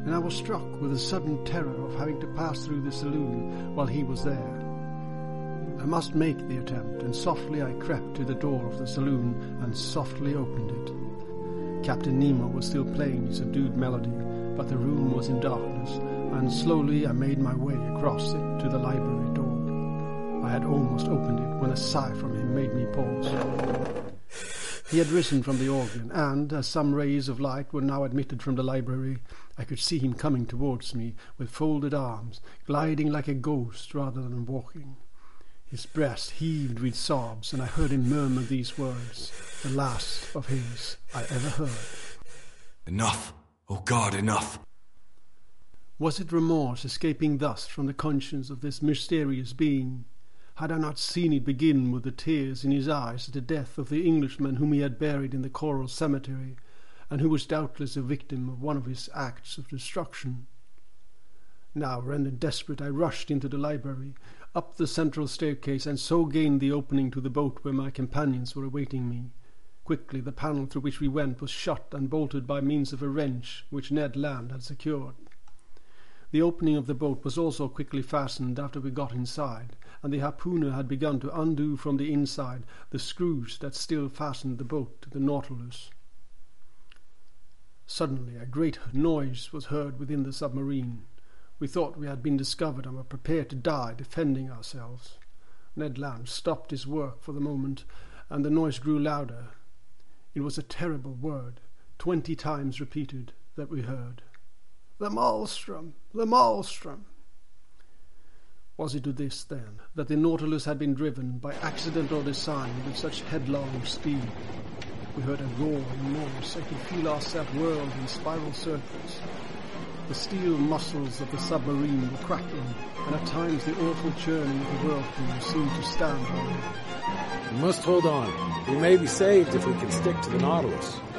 and I was struck with a sudden terror of having to pass through the saloon while he was there. I must make the attempt, and softly I crept to the door of the saloon and softly opened it. Captain Nemo was still playing his subdued melody, but the room was in darkness, and slowly I made my way across it to the library door. I had almost opened it when a sigh from him made me pause. He had risen from the organ, and, as some rays of light were now admitted from the library, I could see him coming towards me with folded arms, gliding like a ghost rather than walking. His breast heaved with sobs, and I heard him murmur these words, the last of his I ever heard. "Enough! Oh God, enough!" Was it remorse escaping thus from the conscience of this mysterious being? Had I not seen it begin with the tears in his eyes at the death of the Englishman whom he had buried in the Coral Cemetery, and who was doubtless a victim of one of his acts of destruction? Now, rendered desperate, I rushed into the library, up the central staircase, and so gained the opening to the boat where my companions were awaiting me. Quickly the panel through which we went was shut and bolted by means of a wrench which Ned Land had secured. The opening of the boat was also quickly fastened after we got inside, and the harpooner had begun to undo from the inside the screws that still fastened the boat to the Nautilus. Suddenly a great noise was heard within the submarine. We thought we had been discovered and were prepared to die defending ourselves. Ned Land stopped his work for the moment, and the noise grew louder. It was a terrible word, 20 times repeated, that we heard. "The Maelstrom! The Maelstrom!" Was it to this, then, that the Nautilus had been driven, by accident or design, with such headlong speed? We heard a roaring noise. I could feel ourselves whirled in spiral circles. The steel muscles of the submarine were cracking, and at times the awful churning of the whirlpool seemed to stand on them. We must hold on. We may be saved if we can stick to the Nautilus.